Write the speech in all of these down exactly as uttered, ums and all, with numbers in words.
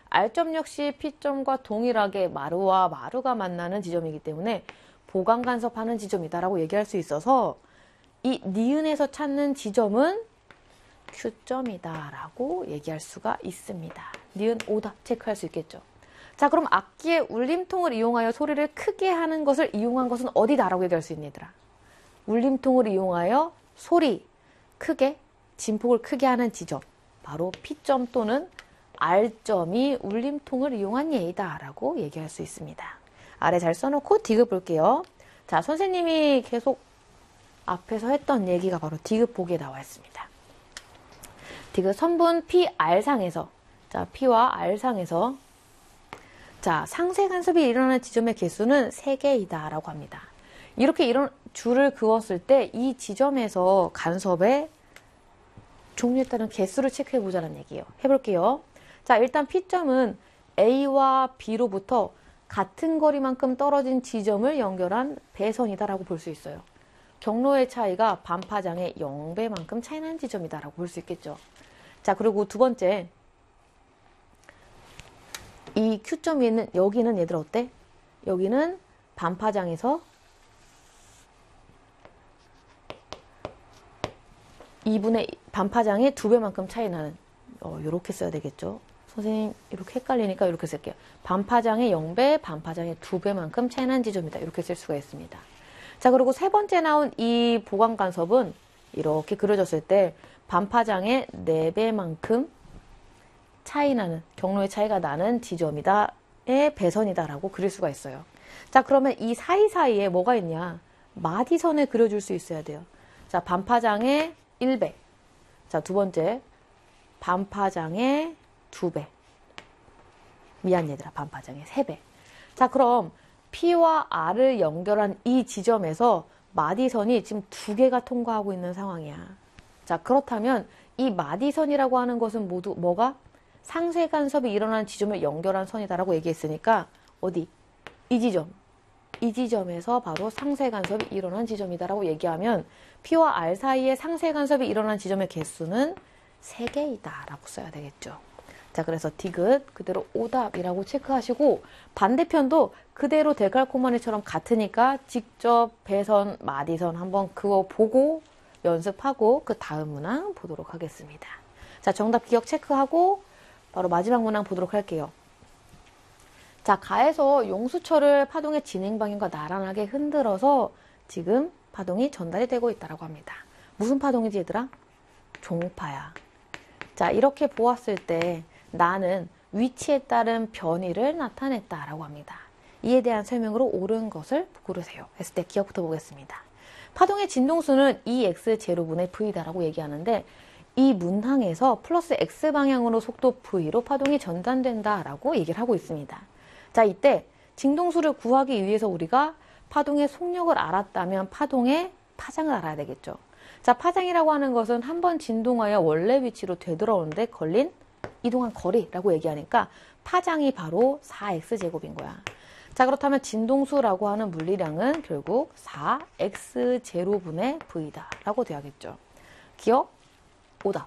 R점 역시 P점과 동일하게 마루와 마루가 만나는 지점이기 때문에 보강 간섭하는 지점이다라고 얘기할 수 있어서 이 니은에서 찾는 지점은 Q점이다라고 얘기할 수가 있습니다. 니은 오답 체크할 수 있겠죠. 자, 그럼 악기의 울림통을 이용하여 소리를 크게 하는 것을 이용한 것은 어디다라고 얘기할 수 있니, 얘들아? 울림통을 이용하여 소리 크게, 진폭을 크게 하는 지점, 바로 P점 또는 R점이 울림통을 이용한 예이다라고 얘기할 수 있습니다. 아래 잘 써놓고 디귿 볼게요. 자, 선생님이 계속 앞에서 했던 얘기가 바로 디귿 보기에 나와 있습니다. 디귿 선분 P, R상에서, 자, P와 R상에서, 자, 상세 간섭이 일어나는 지점의 개수는 세 개이다라고 합니다. 이렇게 이런 줄을 그었을 때 이 지점에서 간섭의 종류에 따른 개수를 체크해 보자는 얘기예요. 해볼게요. 자, 일단 P점은 A와 B로부터 같은 거리만큼 떨어진 지점을 연결한 배선이다라고 볼 수 있어요. 경로의 차이가 반파장의 영 배만큼 차이나는 지점이다라고 볼 수 있겠죠. 자, 그리고 두 번째, 이 Q점이 있는 여기는 얘들 어때? 여기는 반파장에서 이분의 반파장의 두 배만큼 차이 나는, 어, 요렇게 써야 되겠죠. 선생님 이렇게 헷갈리니까 이렇게 쓸게요. 반파장의 영 배, 반파장의 두 배만큼 차이 나는 지점이다. 이렇게 쓸 수가 있습니다. 자, 그리고 세 번째 나온 이 보강 간섭은 이렇게 그려졌을 때 반파장의 네 배만큼 차이 나는, 경로의 차이가 나는 지점이다의 배선이다라고 그릴 수가 있어요. 자, 그러면 이 사이사이에 뭐가 있냐? 마디선을 그려줄 수 있어야 돼요. 자, 반파장의 일 배. 자, 두 번째, 반파장의 두 배. 미안 얘들아, 반파장의 세 배. 자, 그럼 P와 R을 연결한 이 지점에서 마디선이 지금 두 개가 통과하고 있는 상황이야. 자, 그렇다면 이 마디선이라고 하는 것은 모두 뭐가? 상세 간섭이 일어나는 지점을 연결한 선이다라고 얘기했으니까 어디? 이 지점. 이 지점에서 바로 상세 간섭이 일어난 지점이다라고 얘기하면 P와 R 사이에 상세 간섭이 일어난 지점의 개수는 세 개이다라고 써야 되겠죠. 자, 그래서 디귿 그대로 오답이라고 체크하시고 반대편도 그대로 데칼코마니처럼 같으니까 직접 배선, 마디선 한번 그거 보고 연습하고 그 다음 문항 보도록 하겠습니다. 자, 정답 기억 체크하고 바로 마지막 문항 보도록 할게요. 자, 가에서 용수철을 파동의 진행 방향과 나란하게 흔들어서 지금 파동이 전달이 되고 있다고 합니다. 무슨 파동이지 얘들아? 종파야. 자, 이렇게 보았을 때 나는 위치에 따른 변이를 나타냈다라고 합니다. 이에 대한 설명으로 옳은 것을 고르세요. 했을 때 기억부터 보겠습니다. 파동의 진동수는 이 엑스 제로분의 브이다라고 얘기하는데 이 문항에서 플러스 X방향으로 속도 V로 파동이 전달된다라고 얘기를 하고 있습니다. 자, 이때 진동수를 구하기 위해서 우리가 파동의 속력을 알았다면 파동의 파장을 알아야 되겠죠. 자, 파장이라고 하는 것은 한번 진동하여 원래 위치로 되돌아오는데 걸린 이동한 거리라고 얘기하니까 파장이 바로 사 엑스 제곱인 거야. 자, 그렇다면 진동수라고 하는 물리량은 결국 사 엑스 제로분의 V다라고 돼야겠죠. 기억? 오답.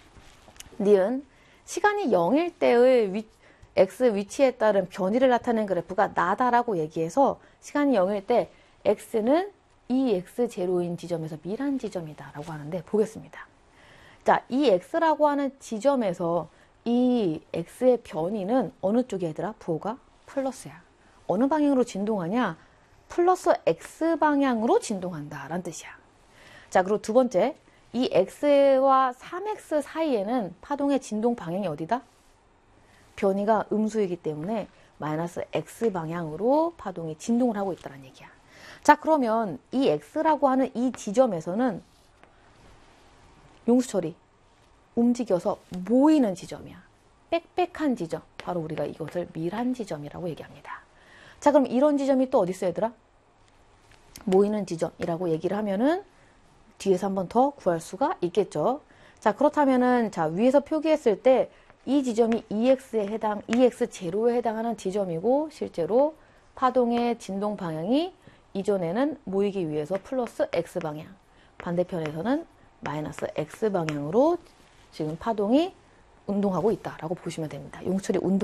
니은 시간이 영일 때의 위, X 위치에 따른 변이를 나타낸 그래프가 나다라고 얘기해서 시간이 영일 때 X는 이 엑스 제로인 지점에서 밀한 지점이다 라고 하는데 보겠습니다. 자, 이 X라고 하는 지점에서 이 X의 변이는 어느 쪽에 얘들아? 부호가 플러스야. 어느 방향으로 진동하냐? 플러스 X 방향으로 진동한다 라는 뜻이야. 자, 그리고 두 번째, 이 X와 삼 엑스 사이에는 파동의 진동 방향이 어디다? 변이가 음수이기 때문에 마이너스 X 방향으로 파동이 진동을 하고 있다는 얘기야. 자, 그러면 이 X라고 하는 이 지점에서는 용수철이 움직여서 모이는 지점이야. 빽빽한 지점. 바로 우리가 이것을 밀한 지점이라고 얘기합니다. 자, 그럼 이런 지점이 또 어디 있어 얘들아? 모이는 지점이라고 얘기를 하면은 뒤에서 한 번 더 구할 수가 있겠죠. 자, 그렇다면은 자, 위에서 표기했을 때 이 지점이 이 엑스에 해당, 이 엑스 제로에 해당하는 지점이고 실제로 파동의 진동 방향이 이전에는 모이기 위해서 플러스 X 방향, 반대편에서는 마이너스 X 방향으로 지금 파동이 운동하고 있다라고 보시면 됩니다. 용수철이 운동